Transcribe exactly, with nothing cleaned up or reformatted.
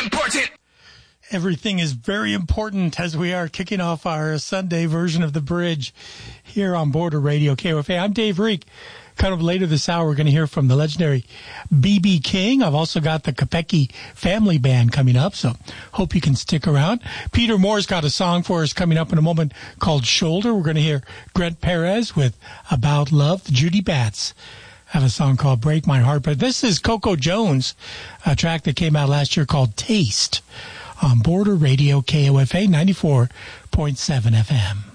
important. Everything is very important as we are kicking off our Sunday version of The Bridge here on Border Radio K O F A. I'm Dave Reek. Kind of later this hour, we're going to hear from the legendary B B King. I've also got the Kopecky Family Band coming up, so hope you can stick around. Peter Moore's got a song for us coming up in a moment called Shoulder. We're going to hear Grant Perez with About Love. The Judy Bats have a song called Break My Heart. But this is Coco Jones, a track that came out last year called Taste on Border Radio K O F A ninety-four point seven F M.